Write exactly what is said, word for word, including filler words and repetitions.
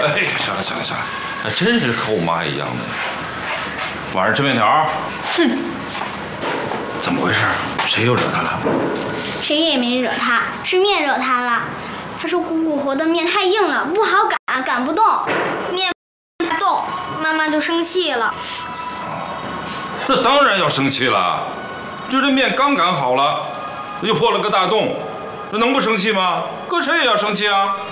哎，行了行了行了，还真是和我妈一样的。晚上吃面条。 哼， 怎么回事？谁又惹她了？ 谁也没惹她，是面惹她了。她说鼓鼓和的面太硬了，不好擀，擀不动，面不动，妈妈就生气了。 那当然要生气了，就这面刚擀好了，又破了个大洞，这能不生气吗？搁谁也要生气啊！